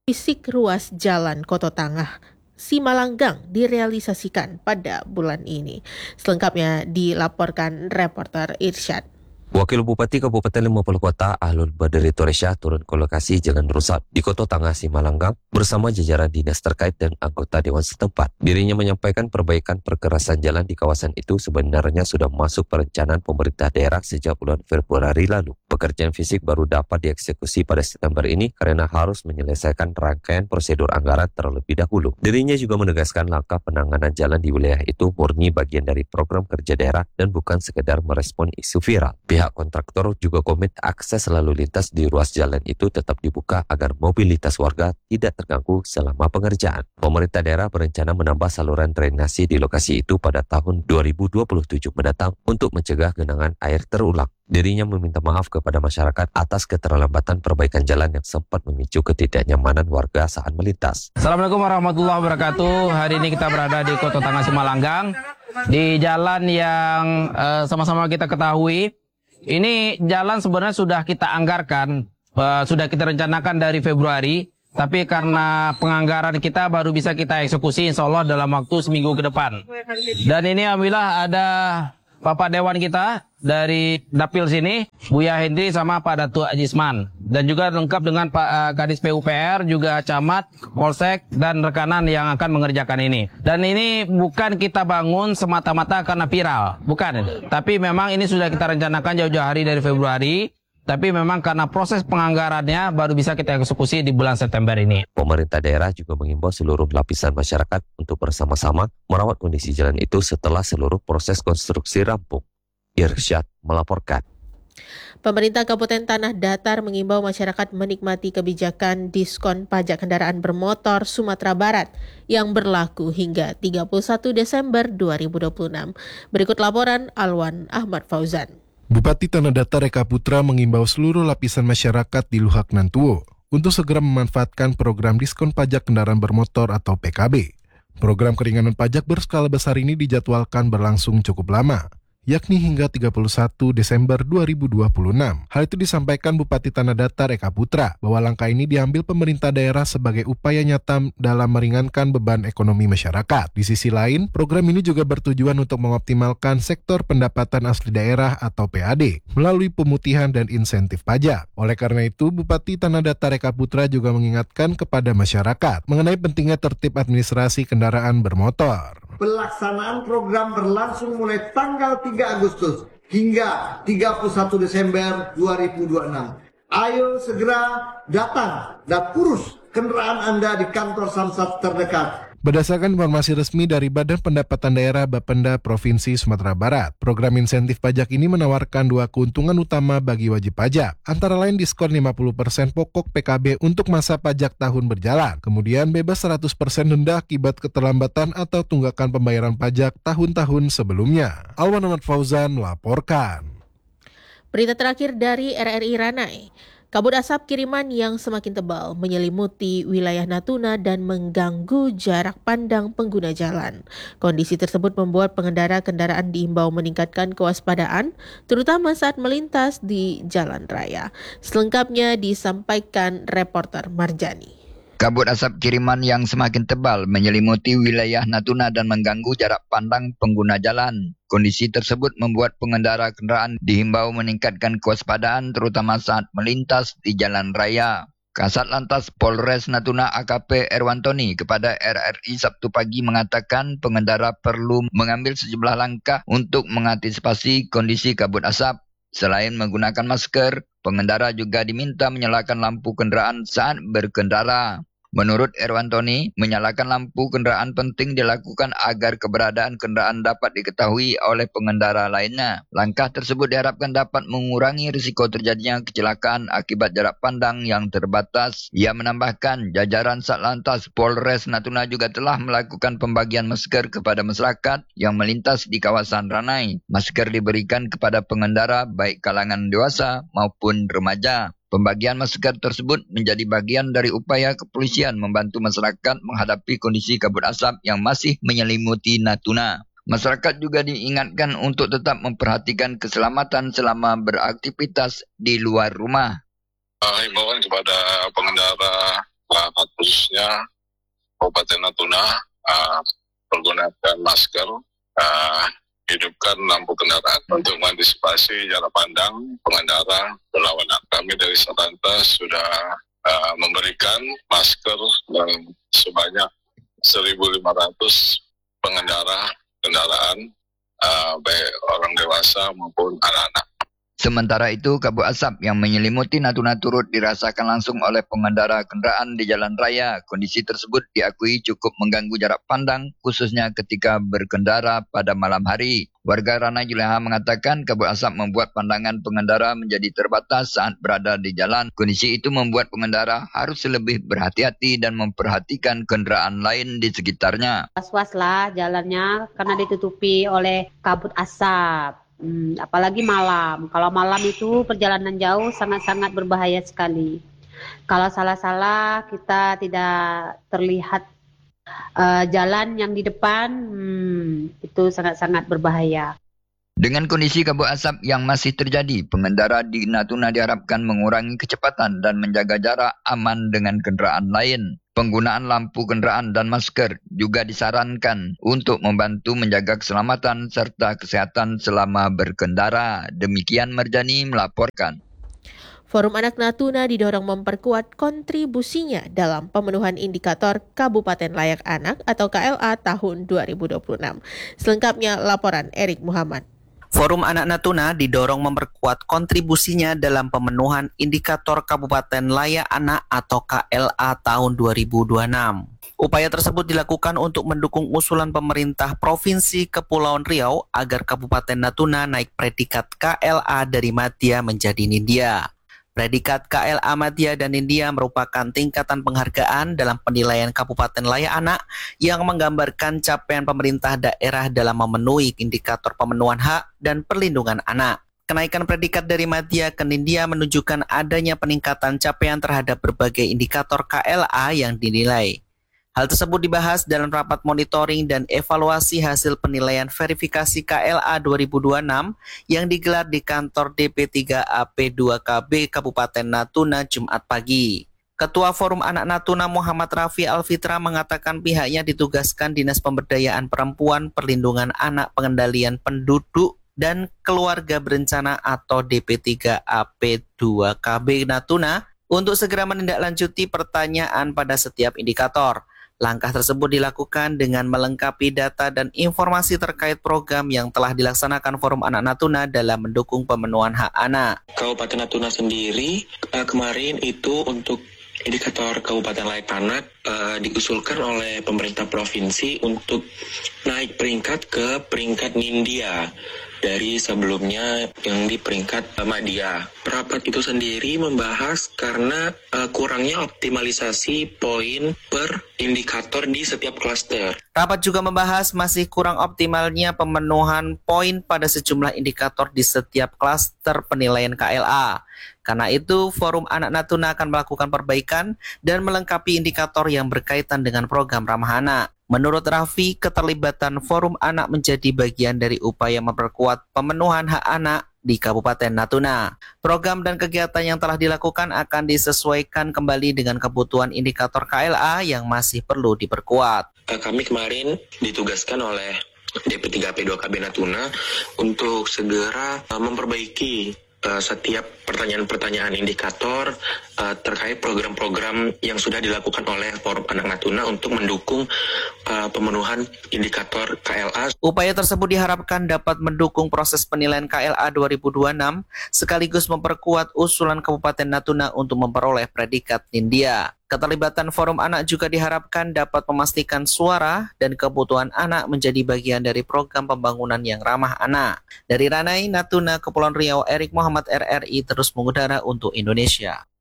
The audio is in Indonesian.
Fisik ruas jalan Koto Tangah Simalanggang direalisasikan pada bulan ini. Selengkapnya dilaporkan reporter Irsyad. Wakil Bupati Kabupaten Lima Puluh Kota Ahlul Badri Toresya turun ke lokasi jalan rusak di Koto Tangah Simalanggang bersama jajaran dinas terkait dan anggota dewan setempat. Dirinya menyampaikan perbaikan perkerasan jalan di kawasan itu sebenarnya sudah masuk perencanaan pemerintah daerah sejak bulan Februari lalu. Pekerjaan fisik baru dapat dieksekusi pada September ini karena harus menyelesaikan rangkaian prosedur anggaran terlebih dahulu. Dirinya juga menegaskan langkah penanganan jalan di wilayah itu murni bagian dari program kerja daerah dan bukan sekedar merespon isu viral. Pihak kontraktor juga komit akses lalu lintas di ruas jalan itu tetap dibuka agar mobilitas warga tidak terganggu selama pengerjaan. Pemerintah daerah berencana menambah saluran drainasi di lokasi itu pada tahun 2027 mendatang untuk mencegah genangan air terulang. Dirinya meminta maaf kepada masyarakat atas keterlambatan perbaikan jalan yang sempat memicu ketidaknyamanan warga saat melintas. Assalamualaikum warahmatullahi wabarakatuh. Hari ini kita berada di Koto Tangah Simalanggang, di jalan yang sama-sama kita ketahui. Ini jalan sebenarnya sudah kita anggarkan, sudah kita rencanakan dari Februari, tapi karena penganggaran kita baru bisa kita eksekusi insya Allah dalam waktu seminggu ke depan. Dan ini alhamdulillah ada Bapak Dewan kita dari Dapil sini, Buya Hendri sama Pak Datu Ajisman. Dan juga lengkap dengan Pak Kadis PUPR, juga Camat, Polsek, dan rekanan yang akan mengerjakan ini. Dan ini bukan kita bangun semata-mata karena viral, bukan. Tapi memang ini sudah kita rencanakan jauh-jauh hari dari Februari. Tapi memang karena proses penganggarannya baru bisa kita eksekusi di bulan September ini. Pemerintah daerah juga mengimbau seluruh lapisan masyarakat untuk bersama-sama merawat kondisi jalan itu setelah seluruh proses konstruksi rampung. Irsyad melaporkan. Pemerintah Kabupaten Tanah Datar mengimbau masyarakat menikmati kebijakan diskon pajak kendaraan bermotor Sumatera Barat yang berlaku hingga 31 Desember 2026. Berikut laporan Alwan Ahmad Fauzan. Bupati Tanah Datar Eka Putra mengimbau seluruh lapisan masyarakat di Luhak Nantuo untuk segera memanfaatkan program diskon pajak kendaraan bermotor atau PKB. Program keringanan pajak berskala besar ini dijadwalkan berlangsung cukup lama, yakni hingga 31 Desember 2026. Hal itu disampaikan Bupati Tanah Datar Eka Putra bahwa langkah ini diambil pemerintah daerah sebagai upaya nyata dalam meringankan beban ekonomi masyarakat. Di sisi lain, program ini juga bertujuan untuk mengoptimalkan sektor pendapatan asli daerah atau PAD melalui pemutihan dan insentif pajak. Oleh karena itu, Bupati Tanah Datar Eka Putra juga mengingatkan kepada masyarakat mengenai pentingnya tertib administrasi kendaraan bermotor. Pelaksanaan program berlangsung mulai tanggal 3 Agustus hingga 31 Desember 2026. Ayo segera datang dan urus kendaraan Anda di kantor Samsat terdekat. Berdasarkan informasi resmi dari Badan Pendapatan Daerah Bapenda Provinsi Sumatera Barat, program insentif pajak ini menawarkan dua keuntungan utama bagi wajib pajak, antara lain diskon 50% pokok PKB untuk masa pajak tahun berjalan, kemudian bebas 100% denda akibat keterlambatan atau tunggakan pembayaran pajak tahun-tahun sebelumnya. Alwan Ahmad Fauzan melaporkan. Berita terakhir dari RRI Ranai. Kabut asap kiriman yang semakin tebal menyelimuti wilayah Natuna dan mengganggu jarak pandang pengguna jalan. Kondisi tersebut membuat pengendara kendaraan diimbau meningkatkan kewaspadaan, terutama saat melintas di jalan raya. Selengkapnya disampaikan reporter Marjani. Kabut asap kiriman yang semakin tebal menyelimuti wilayah Natuna dan mengganggu jarak pandang pengguna jalan. Kondisi tersebut membuat pengendara kendaraan dihimbau meningkatkan kewaspadaan terutama saat melintas di jalan raya. Kasat Lantas Polres Natuna AKP Erwantoni kepada RRI Sabtu pagi mengatakan pengendara perlu mengambil sejumlah langkah untuk mengantisipasi kondisi kabut asap. Selain menggunakan masker, pengendara juga diminta menyalakan lampu kendaraan saat berkendara. Menurut Erwantoni, menyalakan lampu kendaraan penting dilakukan agar keberadaan kendaraan dapat diketahui oleh pengendara lainnya. Langkah tersebut diharapkan dapat mengurangi risiko terjadinya kecelakaan akibat jarak pandang yang terbatas. Ia menambahkan, jajaran Satlantas Polres Natuna juga telah melakukan pembagian masker kepada masyarakat yang melintas di kawasan Ranai. Masker diberikan kepada pengendara baik kalangan dewasa maupun remaja. Pembagian masker tersebut menjadi bagian dari upaya kepolisian membantu masyarakat menghadapi kondisi kabut asap yang masih menyelimuti Natuna. Masyarakat juga diingatkan untuk tetap memperhatikan keselamatan selama beraktivitas di luar rumah. Himbauan kepada pengendara Kabupaten Natuna menggunakan masker, hidupkan lampu kendaraan untuk mengantisipasi jarak pandang pengendara berlawanan. Kami dari Satlantas sudah memberikan masker sebanyak 1.500 pengendara kendaraan, baik orang dewasa maupun anak-anak. Sementara itu, kabut asap yang menyelimuti Natuna turut dirasakan langsung oleh pengendara kendaraan di jalan raya. Kondisi tersebut diakui cukup mengganggu jarak pandang, khususnya ketika berkendara pada malam hari. Warga Ranai Juleha mengatakan kabut asap membuat pandangan pengendara menjadi terbatas saat berada di jalan. Kondisi itu membuat pengendara harus lebih berhati-hati dan memperhatikan kendaraan lain di sekitarnya. Was-was lah jalannya karena ditutupi oleh kabut asap. Apalagi malam. Kalau malam itu perjalanan jauh sangat-sangat berbahaya sekali. Kalau salah-salah kita tidak terlihat jalan yang di depan, itu sangat-sangat berbahaya. Dengan kondisi kabut asap yang masih terjadi, pengendara di Natuna diharapkan mengurangi kecepatan dan menjaga jarak aman dengan kendaraan lain. Penggunaan lampu kendaraan dan masker juga disarankan untuk membantu menjaga keselamatan serta kesehatan selama berkendara. Demikian Merjani melaporkan. Forum Anak Natuna didorong memperkuat kontribusinya dalam pemenuhan indikator Kabupaten Layak Anak atau KLA tahun 2026. Selengkapnya laporan Erik Muhammad. Forum Anak Natuna didorong memperkuat kontribusinya dalam pemenuhan indikator Kabupaten Layak Anak atau KLA tahun 2026. Upaya tersebut dilakukan untuk mendukung usulan pemerintah Provinsi Kepulauan Riau agar Kabupaten Natuna naik predikat KLA dari Madya menjadi Nindya. Predikat KLA Madya dan Nindya merupakan tingkatan penghargaan dalam penilaian Kabupaten Layak Anak yang menggambarkan capaian pemerintah daerah dalam memenuhi indikator pemenuhan hak dan perlindungan anak. Kenaikan predikat dari Madya ke Nindya menunjukkan adanya peningkatan capaian terhadap berbagai indikator KLA yang dinilai. Hal tersebut dibahas dalam rapat monitoring dan evaluasi hasil penilaian verifikasi KLA 2026 yang digelar di kantor DP3AP2KB Kabupaten Natuna Jumat pagi. Ketua Forum Anak Natuna Muhammad Rafi Alfitra mengatakan pihaknya ditugaskan Dinas Pemberdayaan Perempuan, Perlindungan Anak, Pengendalian Penduduk, dan Keluarga Berencana atau DP3AP2KB Natuna untuk segera menindaklanjuti pertanyaan pada setiap indikator. Langkah tersebut dilakukan dengan melengkapi data dan informasi terkait program yang telah dilaksanakan Forum Anak Natuna dalam mendukung pemenuhan hak anak. Kabupaten Natuna sendiri kemarin itu untuk indikator Kabupaten Layak Anak diusulkan oleh pemerintah provinsi untuk naik peringkat ke peringkat Nindya dari sebelumnya yang di peringkat Madya. Rapat itu sendiri membahas karena kurangnya optimalisasi poin per indikator di setiap klaster. Rapat juga membahas masih kurang optimalnya pemenuhan poin pada sejumlah indikator di setiap klaster penilaian KLA. Karena itu, Forum Anak Natuna akan melakukan perbaikan dan melengkapi indikator yang berkaitan dengan program ramah anak. Menurut Raffi, keterlibatan Forum Anak menjadi bagian dari upaya memperkuat pemenuhan hak anak di Kabupaten Natuna. Program dan kegiatan yang telah dilakukan akan disesuaikan kembali dengan kebutuhan indikator KLA yang masih perlu diperkuat. Kami kemarin ditugaskan oleh DP3AP2KB Natuna untuk segera memperbaiki setiap pertanyaan-pertanyaan indikator terkait program-program yang sudah dilakukan oleh Forum Anak Natuna untuk mendukung pemenuhan indikator KLA. Upaya tersebut diharapkan dapat mendukung proses penilaian KLA 2026 sekaligus memperkuat usulan Kabupaten Natuna untuk memperoleh predikat Nindya. Keterlibatan Forum Anak juga diharapkan dapat memastikan suara dan kebutuhan anak menjadi bagian dari program pembangunan yang ramah anak. Dari Ranai, Natuna, Kepulauan Riau, Erik Muhammad RRI terus mengudara untuk Indonesia.